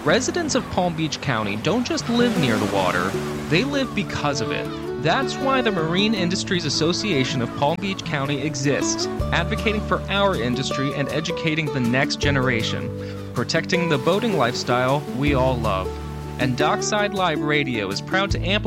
Residents of Palm Beach County don't just live near the water, they live because of it. That's why the Marine Industries Association of Palm Beach County exists, advocating for our industry and educating the next generation, protecting the boating lifestyle we all love. And Dockside Live Radio is proud to amplify